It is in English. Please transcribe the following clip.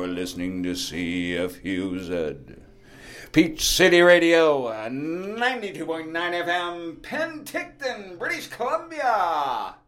listening to CFUZ. Peach City Radio, 92.9 FM, Penticton, British Columbia.